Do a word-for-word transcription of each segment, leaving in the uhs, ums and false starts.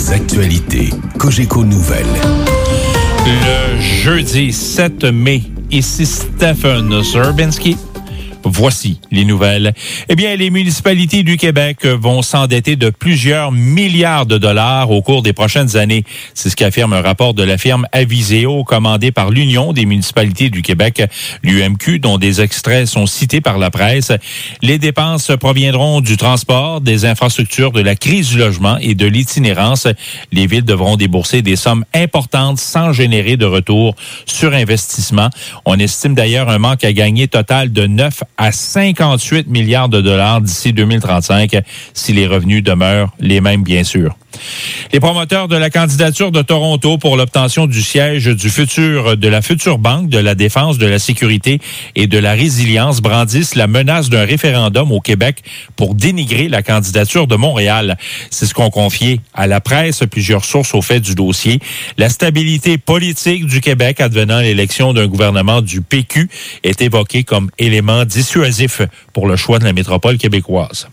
Les actualités Cogeco Nouvelles. Le jeudi sept mai, ici Stephen Zerbinski. Voici les nouvelles. Eh bien, les municipalités du Québec vont s'endetter de plusieurs milliards de dollars au cours des prochaines années. C'est ce qu'affirme un rapport de la firme Aviseo commandé par l'Union des municipalités du Québec, l'U M Q, dont des extraits sont cités par la presse. Les dépenses proviendront du transport, des infrastructures, de la crise du logement et de l'itinérance. Les villes devront débourser des sommes importantes sans générer de retour sur investissement. On estime d'ailleurs un manque à gagner total de neuf à cinquante-huit milliards de dollars d'ici deux mille trente-cinq, si les revenus demeurent les mêmes, bien sûr. Les promoteurs de la candidature de Toronto pour l'obtention du siège du futur de la future Banque de la Défense, de la Sécurité et de la Résilience brandissent la menace d'un référendum au Québec pour dénigrer la candidature de Montréal. C'est ce qu'ont confié à la presse plusieurs sources au fait du dossier. La stabilité politique du Québec advenant l'élection d'un gouvernement du P Q est évoquée comme élément dissuasif pour le choix de la métropole québécoise.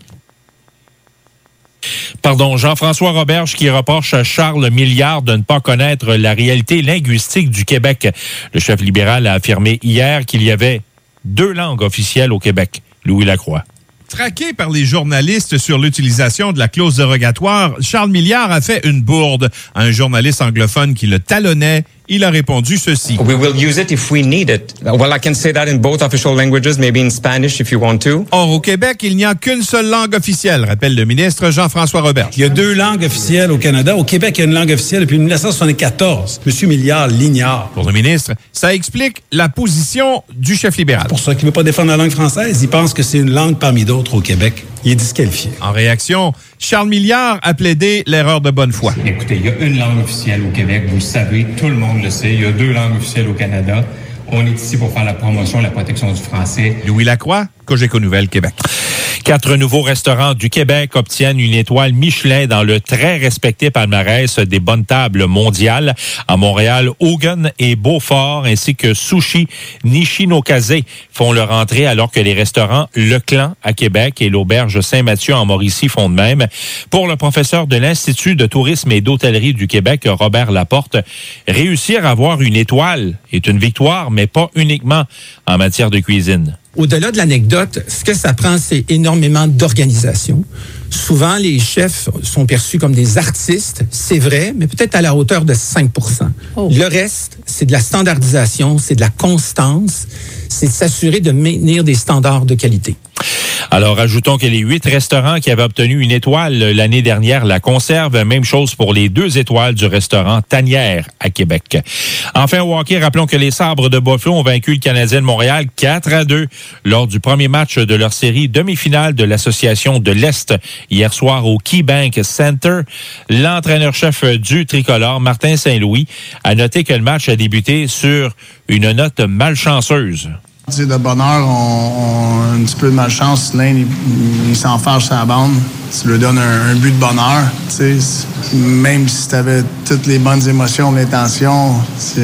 Pardon, Jean-François Roberge qui reproche à Charles Milliard de ne pas connaître la réalité linguistique du Québec. Le chef libéral a affirmé hier qu'il y avait deux langues officielles au Québec. Louis Lacroix. Traqué par les journalistes sur l'utilisation de la clause dérogatoire, Charles Milliard a fait une bourde à un journaliste anglophone qui le talonnait. Il a répondu ceci. We will use it if we need it. Well, I can say that in both official languages, maybe in Spanish if you want to. Or, au Québec, il n'y a qu'une seule langue officielle, rappelle le ministre Jean-François Roberge. Il y a deux langues officielles au Canada. Au Québec, il y a une langue officielle depuis dix-neuf cent soixante-quatorze. Monsieur Milliard l'ignore. Pour le ministre, ça explique la position du chef libéral. Pour ça qu'il ne veut pas défendre la langue française, il pense que c'est une langue parmi d'autres au Québec. Il est disqualifié. En réaction, Charles Milliard a plaidé l'erreur de bonne foi. Écoutez, il y a une langue officielle au Québec, vous le savez, tout le monde le sait. Il y a deux langues officielles au Canada. On est ici pour faire la promotion et la protection du français. Louis Lacroix, Cogeco Nouvelles, Québec. Quatre nouveaux restaurants du Québec obtiennent une étoile Michelin dans le très respecté palmarès des bonnes tables mondiales. À Montréal, Hogan et Beaufort ainsi que Sushi Nishinokaze font leur entrée alors que les restaurants Le Clan à Québec et l'Auberge Saint-Mathieu en Mauricie font de même. Pour le professeur de l'Institut de tourisme et d'hôtellerie du Québec, Robert Laporte, réussir à avoir une étoile est une victoire, mais pas uniquement en matière de cuisine. Au-delà de l'anecdote, ce que ça prend, c'est énormément d'organisation. Souvent, les chefs sont perçus comme des artistes, c'est vrai, mais peut-être à la hauteur de cinq pour cent. Oh. Le reste, c'est de la standardisation, c'est de la constance, c'est de s'assurer de maintenir des standards de qualité. Alors, ajoutons que les huit restaurants qui avaient obtenu une étoile l'année dernière la conservent. Même chose pour les deux étoiles du restaurant Tanière à Québec. Enfin, au hockey, rappelons que les Sabres de Buffalo ont vaincu le Canadien de Montréal quatre à deux lors du premier match de leur série demi-finale de l'Association de l'Est hier soir au KeyBank Center. L'entraîneur-chef du tricolore, Martin Saint-Louis, a noté que le match a débuté sur une note malchanceuse. C'est de bonheur, on, on a un petit peu de malchance. L'un, il, il s'enfarge sur la bande. Tu lui donnes un, un but de bonheur. T'sais, même si tu avais toutes les bonnes émotions, l'intention,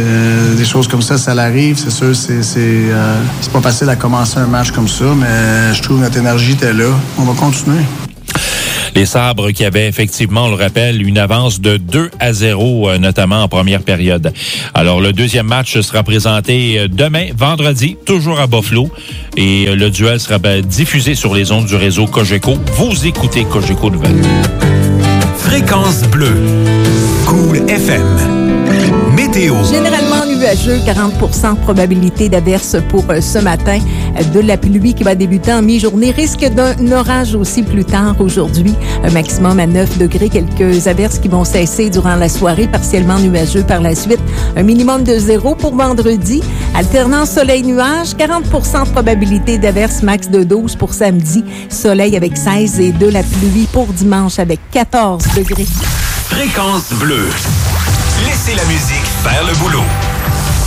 des choses comme ça, ça l'arrive. C'est sûr, c'est, c'est, euh, c'est pas facile à commencer un match comme ça, mais je trouve que notre énergie était là. On va continuer. Les Sabres qui avaient effectivement, on le rappelle, une avance de deux à zéro, euh, notamment en première période. Alors, le deuxième match sera présenté demain, vendredi, toujours à Buffalo. Et euh, le duel sera ben, diffusé sur les ondes du réseau Cogeco. Vous écoutez Cogeco Nouvelles. Fréquence bleue. Cool F M. Météo. Généralement nuageux, quarante pour cent de probabilité d'averse pour ce matin. De la pluie qui va débuter en mi-journée. Risque d'un orage aussi plus tard aujourd'hui. Un maximum à neuf degrés. Quelques averses qui vont cesser durant la soirée. Partiellement nuageux par la suite. Un minimum de zéro pour vendredi. Alternance soleil-nuage. quarante pour cent de probabilité d'averse. Max de douze pour samedi. Soleil avec seize et de la pluie pour dimanche avec quatorze degrés. Fréquence bleue. Laissez la musique faire le boulot.